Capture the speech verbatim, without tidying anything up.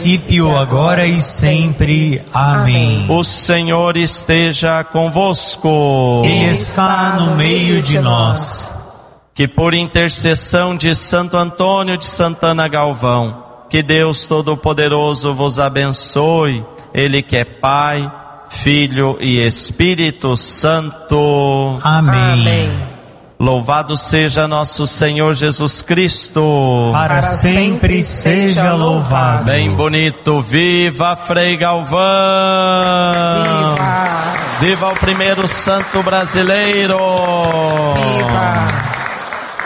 princípio, agora e sempre. Amém. O Senhor esteja convosco. Ele está no meio de nós. Que por intercessão de Santo Antônio de Santana Galvão, que Deus Todo-Poderoso vos abençoe, Ele que é Pai, Filho e Espírito Santo. Amém. Amém. Louvado seja nosso Senhor Jesus Cristo. Para sempre seja louvado. Bem bonito, viva Frei Galvão! Viva! Viva o primeiro santo brasileiro! Viva!